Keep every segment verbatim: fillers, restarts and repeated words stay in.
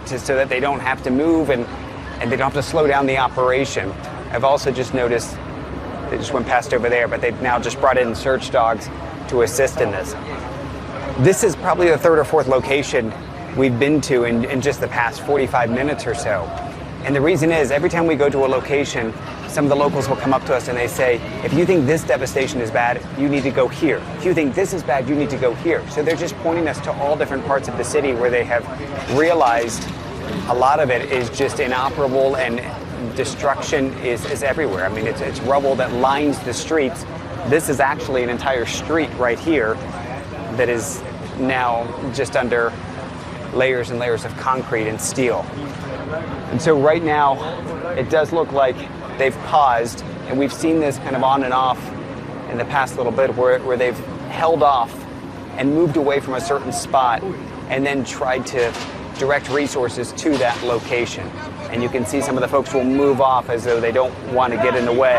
to, so that they don't have to move and, and they don't have to slow down the operation. I've also just noticed, they just went past over there, but they've now just brought in search dogs to assist in this. This is probably the third or fourth location we've been to in, in just the past forty-five minutes or so. And the reason is, every time we go to a location, some of the locals will come up to us and they say, if you think this devastation is bad, you need to go here. If you think this is bad, you need to go here. So they're just pointing us to all different parts of the city where they have realized a lot of it is just inoperable and destruction is, is everywhere. I mean, it's, it's rubble that lines the streets. This is actually an entire street right here that is now just under layers and layers of concrete and steel. And so right now, it does look like they've paused, and we've seen this kind of on and off in the past little bit where, where they've held off and moved away from a certain spot and then tried to direct resources to that location. And you can see some of the folks will move off as though they don't want to get in the way.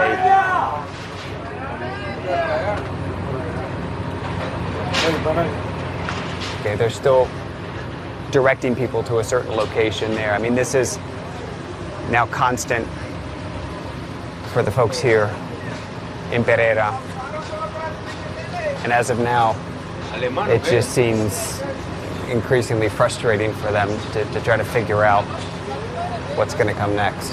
Okay, they're still directing people to a certain location there. I mean, this is now constant for the folks here in Pereira. And as of now, it just seems increasingly frustrating for them to, to try to figure out what's going to come next.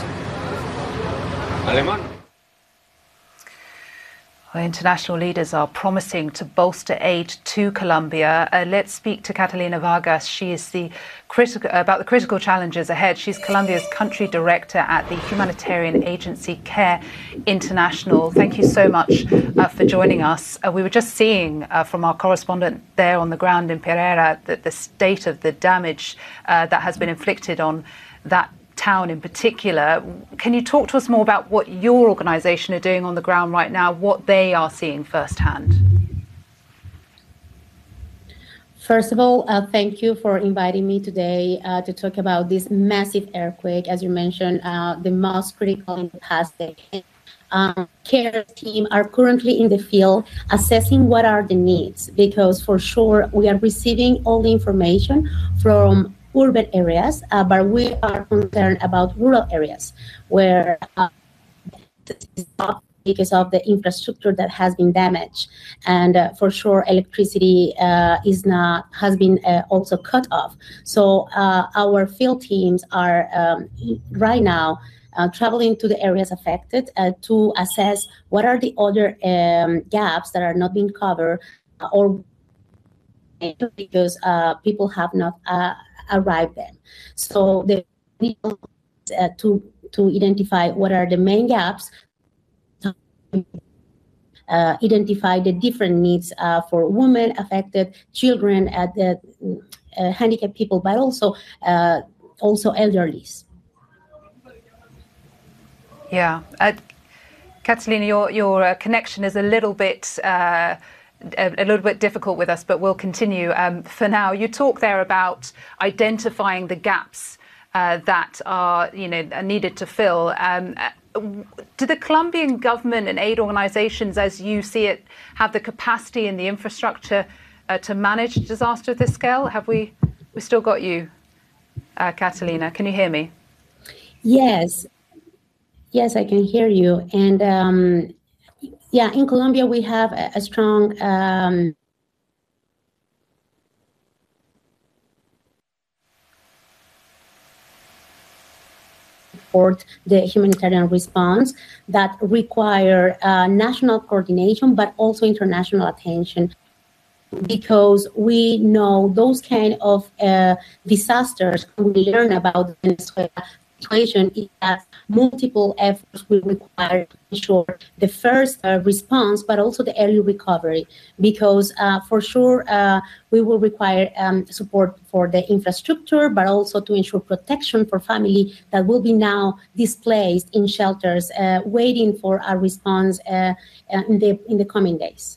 Well, international leaders are promising to bolster aid to Colombia. Uh, let's speak to Catalina Vargas. She is the critical about the critical challenges ahead. She's Colombia's country director at the humanitarian agency CARE International. Thank you so much uh, for joining us. Uh, we were just seeing uh, from our correspondent there on the ground in Pereira that the state of the damage uh, that has been inflicted on that town in particular. Can you talk to us more about what your organisation are doing on the ground right now, what they are seeing firsthand? First of all, uh, thank you for inviting me today uh, to talk about this massive earthquake. As you mentioned, uh, the most critical in the past decade. Um, CARE team are currently in the field assessing what are the needs, because for sure we are receiving all the information from urban areas, uh, but we are concerned about rural areas where uh, because of the infrastructure that has been damaged, and uh, for sure electricity uh, is not has been uh, also cut off. So uh, our field teams are um, right now uh, traveling to the areas affected uh, to assess what are the other um, gaps that are not being covered, uh, or because uh, people have not uh, arrived there. So the uh, to to identify what are the main gaps, uh, identify the different needs uh, for women affected, children, uh, the uh, handicapped people, but also uh, also elderlies. Yeah, uh, Catalina, your your uh, connection is a little bit. Uh, A, a little bit difficult with us, but we'll continue um, for now. You talk there about identifying the gaps uh, that are, you know, are needed to fill. Um, do the Colombian government and aid organizations, as you see it, have the capacity and the infrastructure uh, to manage a disaster of this scale? Have we? We still got you, uh, Catalina. Can you hear me? Yes, yes, I can hear you. And um, yeah, in Colombia, we have a, a strong um, support the humanitarian response that require uh, national coordination, but also international attention, because we know those kind of uh, disasters, we learn about Venezuela situation, is that multiple efforts will require to ensure the first uh, response, but also the early recovery, because uh, for sure uh, we will require um, support for the infrastructure, but also to ensure protection for family that will be now displaced in shelters, uh, waiting for a response uh, in the in the coming days.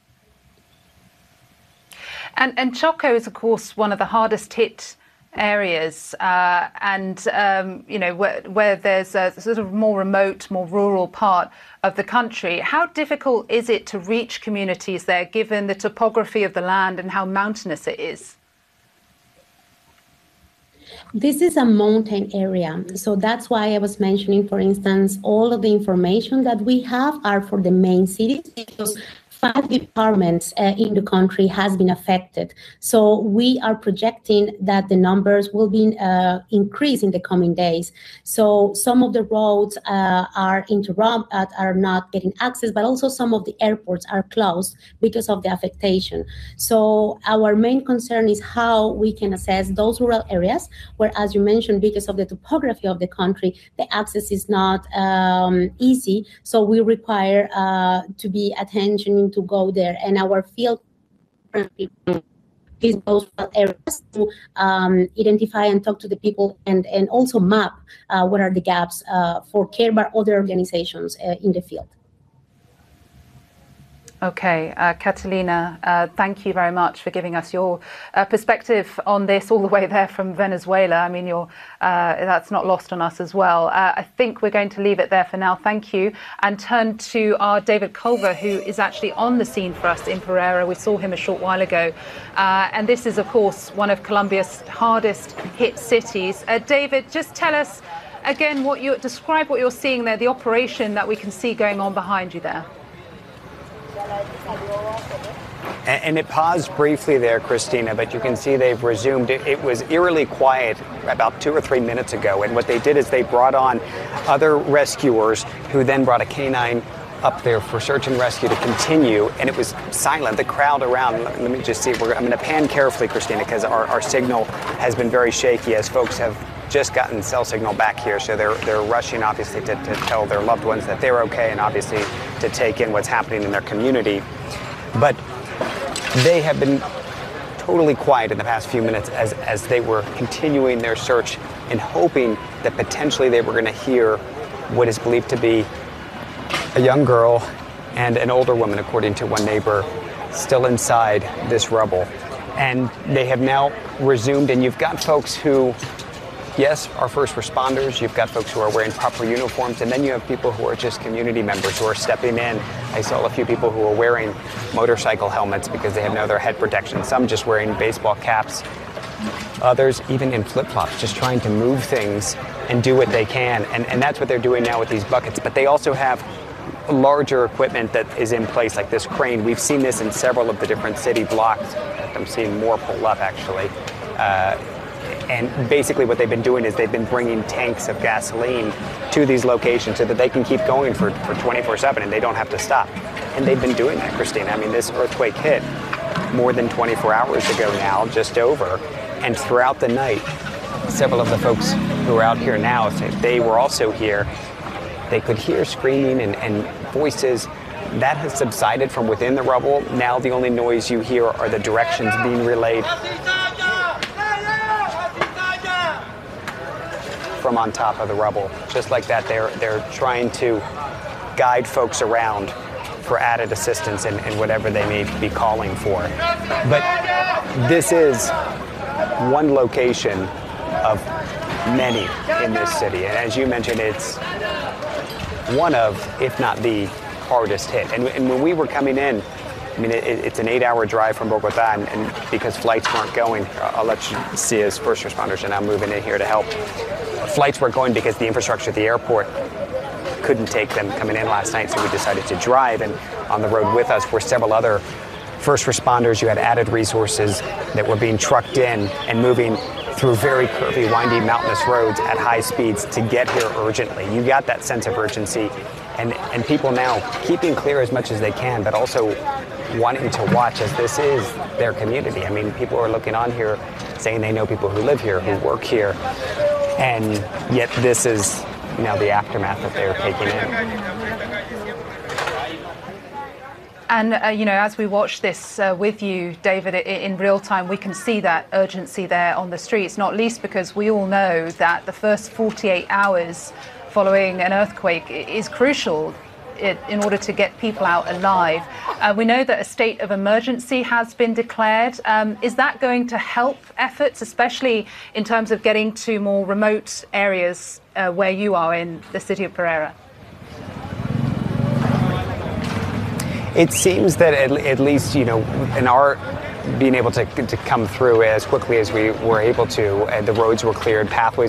And, and Choco is, of course, one of the hardest hit areas, uh, and um, you know, where, where there's a sort of more remote, more rural part of the country. How difficult is it to reach communities there, given the topography of the land and how mountainous it is? This is a mountain area. So that's why I was mentioning, for instance, all of the information that we have are for the main cities, because five departments uh, in the country has been affected. So we are projecting that the numbers will be uh, increased in the coming days. So some of the roads uh, are interrupted, uh, are not getting access, but also some of the airports are closed because of the affectation. So our main concern is how we can assess those rural areas where, as you mentioned, because of the topography of the country, the access is not um, easy. So we require uh, to be attention to go there, and our field is those areas to um, identify and talk to the people, and and also map uh, what are the gaps uh, for care by other organizations uh, in the field. Okay, uh, Catalina, uh, thank you very much for giving us your uh, perspective on this all the way there from Venezuela. I mean, you're, uh, that's not lost on us as well. Uh, I think we're going to leave it there for now. Thank you. And turn to our David Culver, who is actually on the scene for us in Pereira. We saw him a short while ago. Uh, and this is, of course, one of Colombia's hardest hit cities. Uh, David, just tell us again what you describe what you're seeing there, the operation that we can see going on behind you there. And it paused briefly there, Christina, but you can see they've resumed. It, it was eerily quiet about two or three minutes ago. And what they did is they brought on other rescuers who then brought a canine up there for search and rescue to continue. And it was silent. The crowd around, let, let me just see. We're, I'm going to pan carefully, Christina, because our, our signal has been very shaky as folks have just gotten cell signal back here, so they're they're rushing obviously to, to tell their loved ones that they're okay, and obviously to take in what's happening in their community. But they have been totally quiet in the past few minutes as as they were continuing their search and hoping that potentially they were going to hear what is believed to be a young girl and an older woman, according to one neighbor, still inside this rubble. And they have now resumed, and you've got folks who, yes, are first responders. You've got folks who are wearing proper uniforms, and then you have people who are just community members who are stepping in. I saw a few people who are wearing motorcycle helmets because they have no other head protection. Some just wearing baseball caps. Others even in flip-flops, just trying to move things and do what they can. And, and that's what they're doing now with these buckets. But they also have larger equipment that is in place, like this crane. We've seen this in several of the different city blocks. I'm seeing more pull up, actually. Uh, And basically what they've been doing is they've been bringing tanks of gasoline to these locations so that they can keep going for, for twenty-four seven and they don't have to stop. And they've been doing that, Christina. I mean, this earthquake hit more than twenty-four hours ago now, just over. And throughout the night, several of the folks who are out here now, they were also here. They could hear screaming and, and voices. That has subsided from within the rubble. Now the only noise you hear are the directions being relayed from on top of the rubble. Just like that, they're they're trying to guide folks around for added assistance and, and whatever they may be calling for. But this is one location of many in this city. And as you mentioned, it's one of, if not the hardest hit. And, and when we were coming in, I mean, it, it's an eight-hour drive from Bogota, and, and because flights weren't going, I'll let you see as first responders are now moving in here to help. Flights weren't going because the infrastructure at the airport couldn't take them coming in last night, so we decided to drive. And on the road with us were several other first responders who had added resources that were being trucked in and moving through very curvy, windy, mountainous roads at high speeds to get here urgently. You got that sense of urgency, and, and people now keeping clear as much as they can, but also wanting to watch, as this is their community. I mean, people are looking on here saying they know people who live here, who work here, and yet this is now the aftermath that they're taking in. And, uh, you know, as we watch this uh, with you, David, in real time, we can see that urgency there on the streets, not least because we all know that the first forty-eight hours following an earthquake is crucial in order to get people out alive. Uh, we know that a state of emergency has been declared. Um, is that going to help efforts, especially in terms of getting to more remote areas uh, where you are in the city of Pereira? It seems that at, at least, you know, in our being able to, to come through as quickly as we were able to. And the roads were cleared, pathways